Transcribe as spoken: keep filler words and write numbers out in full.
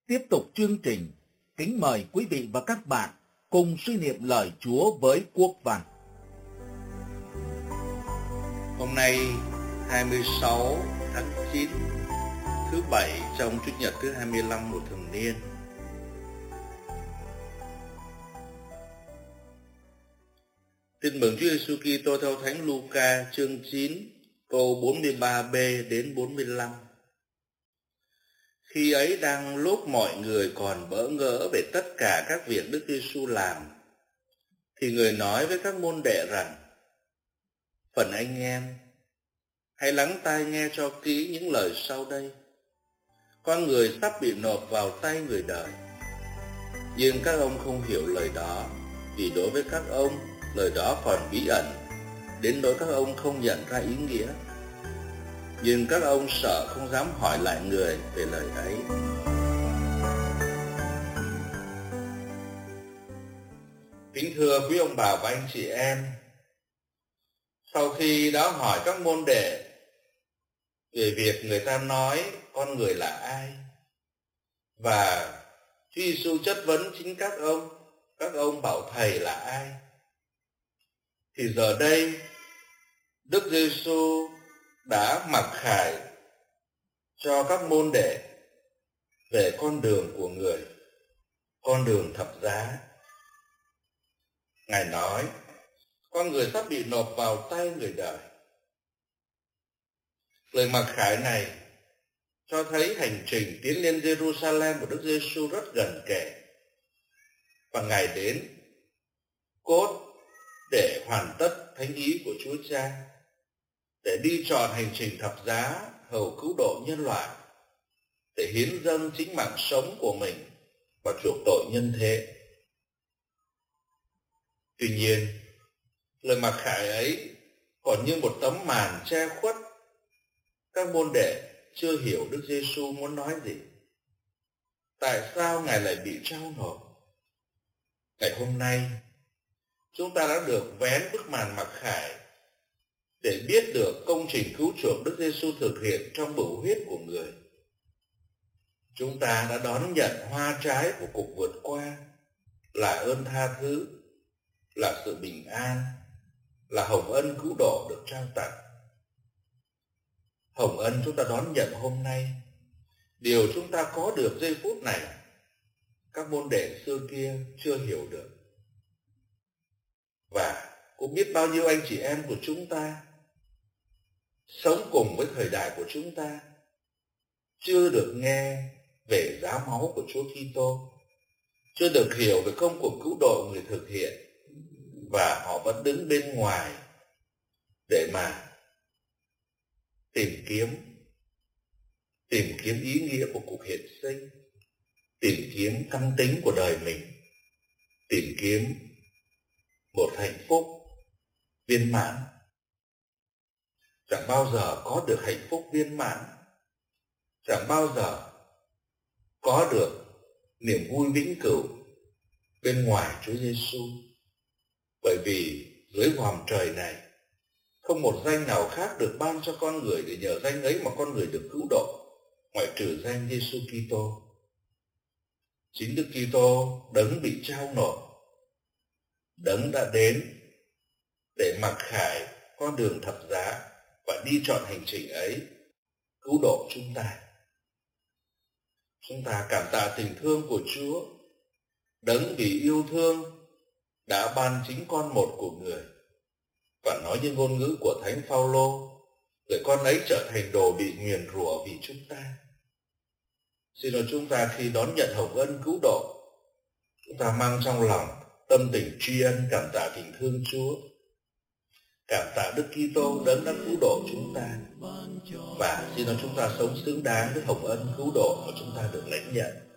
Tiếp tục chương trình, kính mời quý vị và các bạn cùng suy niệm lời Chúa với Quốc Văn. Hôm nay hai mươi sáu tháng chín, thứ bảy trong Chủ nhật thứ hai mươi lăm của thường niên. Tin mừng Chúa Giêsu Kitô theo Thánh Luca chương chín, câu bốn mươi ba b đến bốn mươi lăm. Khi ấy đang lúc mọi người còn bỡ ngỡ về tất cả các việc Đức Giêsu làm, thì người nói với các môn đệ rằng: Phần anh em, hãy lắng tai nghe cho kỹ những lời sau đây. Con người sắp bị nộp vào tay người đời. Nhưng các ông không hiểu lời đó, vì đối với các ông, lời đó còn bí ẩn, đến nỗi các ông không nhận ra ý nghĩa. Nhưng các ông sợ không dám hỏi lại người về lời ấy. Kính thưa quý ông bà và anh chị em, sau khi đã hỏi các môn đệ về việc người ta nói con người là ai, và Chúa Giêsu chất vấn chính các ông, các ông bảo thầy là ai, thì giờ đây Đức Giêsu đã mặc khải cho các môn đệ về con đường của người, con đường thập giá. Ngài nói, con người sắp bị nộp vào tay người đời. Lời mặc khải này cho thấy hành trình tiến lên Jerusalem của Đức Giêsu rất gần kề, và Ngài đến cốt để hoàn tất thánh ý của Chúa Cha, để đi trọn hành trình thập giá hầu cứu độ nhân loại, để hiến dâng chính mạng sống của mình và chuộc tội nhân thế. Tuy nhiên, lời mặc khải ấy còn như một tấm màn che khuất. Các môn đệ chưa hiểu Đức Giêsu muốn nói gì. Tại sao Ngài lại bị trao nộp? Ngày hôm nay, chúng ta đã được vén bức màn mặc khải để biết được công trình cứu chuộc Đức Giêsu thực hiện trong bửu huyết của người. Chúng ta đã đón nhận hoa trái của cuộc vượt qua, là ơn tha thứ, là sự bình an, là hồng ân cứu độ được trao tặng. Hồng ân chúng ta đón nhận hôm nay, điều chúng ta có được giây phút này, các môn đệ xưa kia chưa hiểu được. Và cũng biết bao nhiêu anh chị em của chúng ta sống cùng với thời đại của chúng ta chưa được nghe về giá máu của Chúa Kitô, chưa được hiểu về công cuộc cứu độ người thực hiện, và họ vẫn đứng bên ngoài để mà tìm kiếm tìm kiếm ý nghĩa của cuộc hiện sinh, tìm kiếm căn tính của đời mình, tìm kiếm một hạnh phúc viên mãn. Chẳng bao giờ có được hạnh phúc viên mãn, chẳng bao giờ có được niềm vui vĩnh cửu bên ngoài Chúa Giêsu, bởi vì dưới vòm trời này không một danh nào khác được ban cho con người để nhờ danh ấy mà con người được cứu độ, ngoại trừ danh Giêsu Kitô. Chính Đức Kitô đấng bị trao nộp, đấng đã đến để mặc khải con đường thập giá và đi trọn hành trình ấy, cứu độ chúng ta. Chúng ta cảm tạ tình thương của Chúa, đấng vì yêu thương đã ban chính con một của người, và nói như ngôn ngữ của Thánh Phaolô, người con ấy trở thành đồ bị nguyền rủa vì chúng ta. Xin lỗi chúng ta khi đón nhận hồng ân cứu độ, chúng ta mang trong lòng tâm tình tri ân cảm tạ tình thương Chúa, cảm tạ Đức Kitô đấng đã cứu độ chúng ta, và xin lỗi chúng ta sống xứng đáng với hồng ân cứu độ mà chúng ta được lãnh nhận.